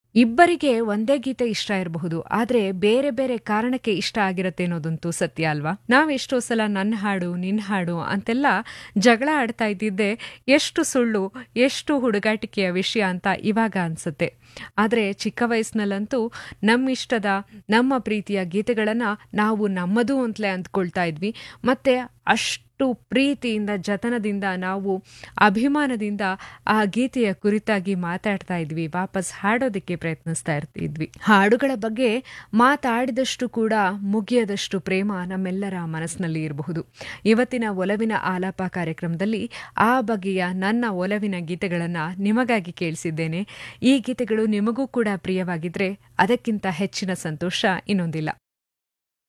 ಇಬ್ಬರಿಗೆ ಒಂದೇ ಗೀತೆ ಇಷ್ಟ ಇರಬಹುದು, ಆದ್ರೆ ಬೇರೆ ಬೇರೆ ಕಾರಣಕ್ಕೆ ಇಷ್ಟ ಆಗಿರತ್ತೆ ಅನ್ನೋದಂತೂ ಸತ್ಯ ಅಲ್ವಾ? ನಾವೆಷ್ಟೋ ಸಲ ನನ್ನ ಹಾಡು, ನಿನ್ ಹಾಡು ಅಂತೆಲ್ಲ ಜಗಳ ಆಡ್ತಾ ಇದ್ದಿದ್ದೆ ಎಷ್ಟು ಸುಳ್ಳು, ಎಷ್ಟು ಹುಡುಗಾಟಿಕೆಯ ವಿಷಯ ಅಂತ ಇವಾಗ ಅನ್ಸುತ್ತೆ. ಆದ್ರೆ ಚಿಕ್ಕ ವಯಸ್ಸಿನಲ್ಲಂತೂ ನಮ್ಮಿಷ್ಟದ, ನಮ್ಮ ಪ್ರೀತಿಯ ಗೀತೆಗಳನ್ನ ನಾವು ನಮ್ಮದು ಅಂತಲೇ ಅಂದ್ಕೊಳ್ತಾ ಇದ್ವಿ. ಮತ್ತೆ ಅಷ್ಟು ಪ್ರೀತಿಯಿಂದ, ಜತನದಿಂದ, ನಾವು ಅಭಿಮಾನದಿಂದ ಆ ಗೀತೆಯ ಕುರಿತಾಗಿ ಮಾತಾಡ್ತಾ ಇದ್ವಿ, ವಾಪಸ್ ಹಾಡೋದಕ್ಕೆ ಪ್ರಯತ್ನಿಸ್ತಾ ಇರ್ತಿದ್ವಿ. ಹಾಡುಗಳ ಬಗ್ಗೆ ಮಾತಾಡಿದಷ್ಟು ಕೂಡ ಮುಗಿಯದಷ್ಟು ಪ್ರೇಮ ನಮ್ಮೆಲ್ಲರ ಮನಸ್ಸಿನಲ್ಲಿ ಇರಬಹುದು. ಇವತ್ತಿನ ಒಲವಿನ ಆಲಾಪ ಕಾರ್ಯಕ್ರಮದಲ್ಲಿ ಆ ಬಗೆಯ ನನ್ನ ಒಲವಿನ ಗೀತೆಗಳನ್ನ ನಿಮಗಾಗಿ ಕೇಳಿಸಿದ್ದೇನೆ. ಈ ಗೀತೆಗಳು ನಿಮಗೂ ಕೂಡ ಪ್ರಿಯವಾಗಿದ್ರೆ ಅದಕ್ಕಿಂತ ಹೆಚ್ಚಿನ ಸಂತೋಷ ಇನ್ನೊಂದಿಲ್ಲ.